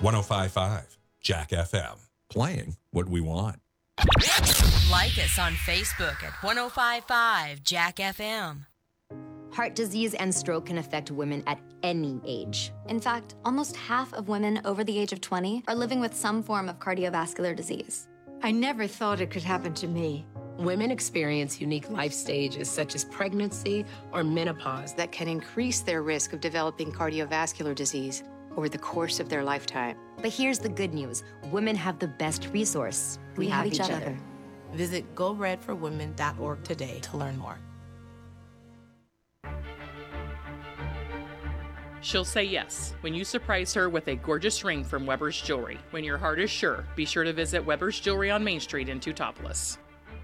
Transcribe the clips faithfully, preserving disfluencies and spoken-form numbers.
one oh five point five Jack F M. Playing what we want. Like us on Facebook at one oh five point five Jack F M. Heart disease and stroke can affect women at any age. In fact, almost half of women over the age of twenty are living with some form of cardiovascular disease. I never thought it could happen to me. Women experience unique life stages such as pregnancy or menopause that can increase their risk of developing cardiovascular disease over the course of their lifetime. But here's the good news. Women have the best resource. We, we have, have each, each other. other. Visit go red for women dot org today to learn more. She'll say yes when you surprise her with a gorgeous ring from Weber's Jewelry. When your heart is sure, be sure to visit Weber's Jewelry on Main Street in Teutopolis.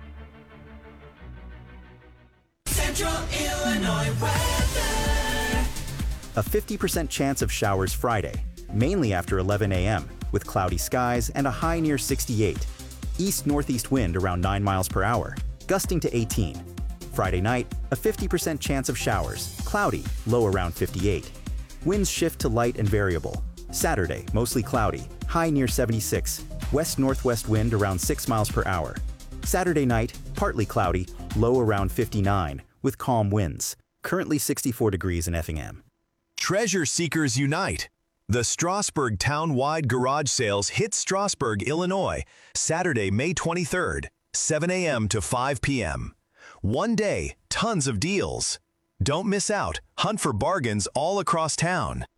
Central Illinois weather. A fifty percent chance of showers Friday, mainly after eleven a m, with cloudy skies and a high near sixty-eight. East-northeast wind around nine miles per hour, gusting to eighteen. Friday night, a fifty percent chance of showers, cloudy, low around fifty-eight. Winds shift to light and variable. Saturday, mostly cloudy, high near seventy-six. West-northwest wind around six miles per hour. Saturday night, partly cloudy, low around fifty-nine, with calm winds. Currently sixty-four degrees in Effingham. Treasure Seekers Unite. The Strasburg Town-wide Garage Sales hit Strasburg, Illinois, Saturday, May twenty-third, seven a m to five p m One day, tons of deals. Don't miss out. Hunt for bargains all across town.